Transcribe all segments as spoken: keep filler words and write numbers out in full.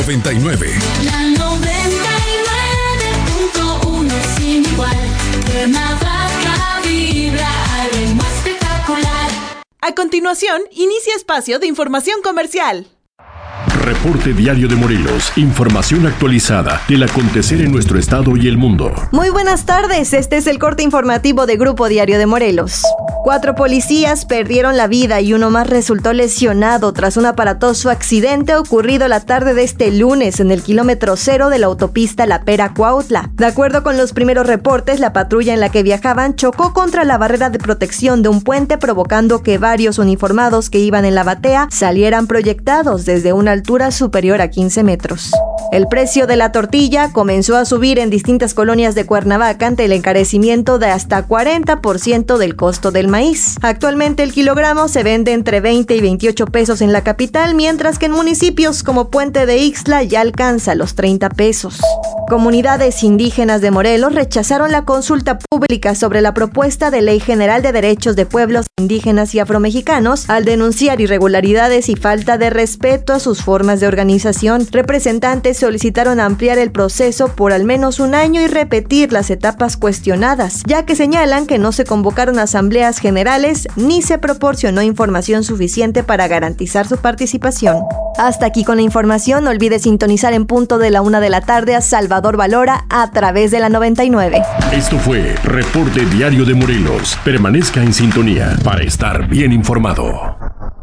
noventa y nueve. La noventa y nueve punto uno sin igual. Cuernavaca vibra al ritmo espectacular. A continuación, inicia espacio de información comercial. Reporte Diario de Morelos. Información actualizada del acontecer en nuestro estado y el mundo. Muy buenas tardes, este es el corte informativo de Grupo Diario de Morelos. Cuatro policías perdieron la vida y uno más resultó lesionado tras un aparatoso accidente ocurrido la tarde de este lunes en el kilómetro cero de la autopista La Pera-Cuautla. De acuerdo con los primeros reportes, la patrulla en la que viajaban chocó contra la barrera de protección de un puente, provocando que varios uniformados que iban en la batea salieran proyectados desde una altura superior a quince metros. El precio de la tortilla comenzó a subir en distintas colonias de Cuernavaca ante el encarecimiento de hasta cuarenta por ciento del costo del maíz. Actualmente el kilogramo se vende entre veinte y veintiocho pesos en la capital, mientras que en municipios como Puente de Ixtla ya alcanza los treinta pesos. Comunidades indígenas de Morelos rechazaron la consulta pública sobre la propuesta de Ley General de Derechos de Pueblos Indígenas y Afromexicanos al denunciar irregularidades y falta de respeto a sus formas de organización. Representantes solicitaron ampliar el proceso por al menos un año y repetir las etapas cuestionadas, ya que señalan que no se convocaron asambleas generales ni se proporcionó información suficiente para garantizar su participación. Hasta aquí con la información, no olvides sintonizar en punto de la una de la tarde a Salvador Valora a través de la noventa y nueve. Esto fue Reporte Diario de Morelos. Permanezca en sintonía para estar bien informado.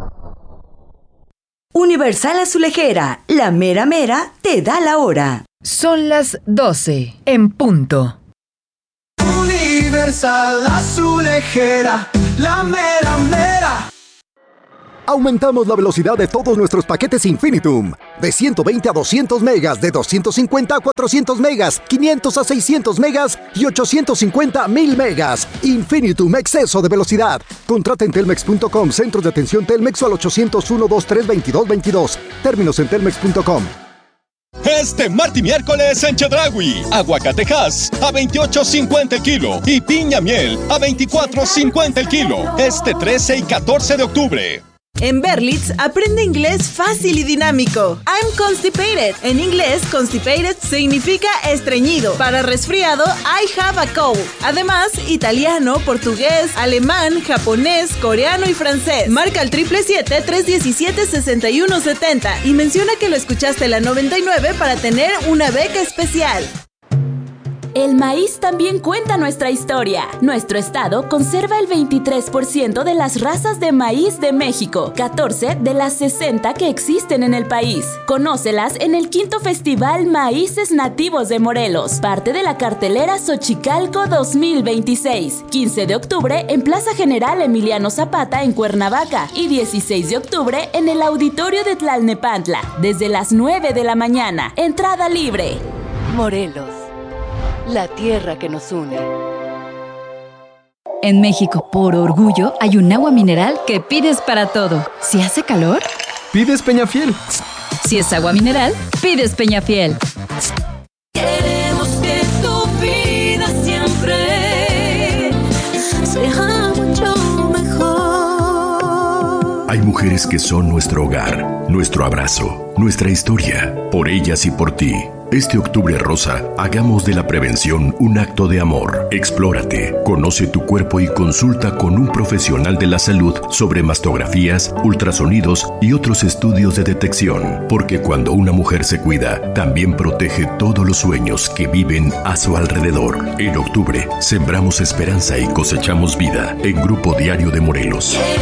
Universal Azulejera, la mera mera te da la hora. Son las doce en punto. Universal Azulejera, la mera mera. Aumentamos la velocidad de todos nuestros paquetes Infinitum. De ciento veinte a doscientos megas, de doscientos cincuenta a cuatrocientos megas, quinientos a seiscientos megas y ochocientos cincuenta a mil megas. Infinitum, exceso de velocidad. Contrata en telmex punto com, centros de atención Telmex o al ochocientos uno, veintitrés, veintidós veintidós. Términos en telmex punto com. Este martes y miércoles en Chedraui, aguacatejas a veintiocho cincuenta el kilo y piña miel a veinticuatro cincuenta el kilo. Este trece y catorce de octubre. En Berlitz, aprende inglés fácil y dinámico. I'm constipated. En inglés, constipated significa estreñido. Para resfriado, I have a cold. Además, italiano, portugués, alemán, japonés, coreano y francés. Marca al siete siete siete, tres uno siete, seis uno siete cero y menciona que lo escuchaste en la noventa y nueve para tener una beca especial. El maíz también cuenta nuestra historia. Nuestro estado conserva el veintitrés por ciento de las razas de maíz de México, catorce de las sesenta que existen en el país. Conócelas en el quinto Festival Maíces Nativos de Morelos, parte de la cartelera Xochicalco dos mil veintiséis. quince de octubre en Plaza General Emiliano Zapata en Cuernavaca y dieciséis de octubre en el Auditorio de Tlalnepantla, desde las nueve de la mañana. Entrada libre. Morelos, la tierra que nos une. En México, por orgullo, hay un agua mineral que pides para todo. Si hace calor, pides Peñafiel. Si es agua mineral, pides Peñafiel. Queremos que tu vida siempre sea mucho mejor. Hay mujeres que son nuestro hogar, nuestro abrazo, nuestra historia. Por ellas y por ti. Este octubre rosa, hagamos de la prevención un acto de amor. Explórate, conoce tu cuerpo y consulta con un profesional de la salud sobre mastografías, ultrasonidos y otros estudios de detección. Porque cuando una mujer se cuida, también protege todos los sueños que viven a su alrededor. En octubre, sembramos esperanza y cosechamos vida en Grupo Diario de Morelos.